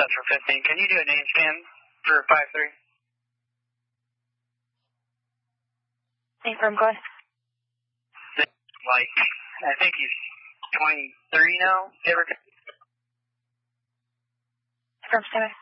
Central 15. Can you do a name scan for 5-3? From Glenn. Like, I think he's 23 now, ever. From 7.